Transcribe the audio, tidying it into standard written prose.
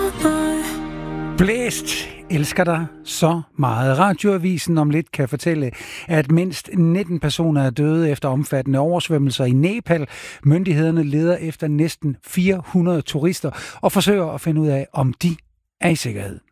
Blæst elsker dig så meget. Radioavisen om lidt kan fortælle, at mindst 19 personer er døde efter omfattende oversvømmelser i Nepal. Myndighederne leder efter næsten 400 turister og forsøger at finde ud af, om de er i sikkerhed.